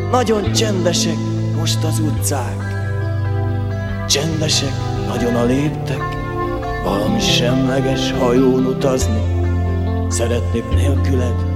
Nagyon csendesek most az utcák. Csendesek nagyon a léptek, valami semleges hajón utazni. Szeretnék nélküled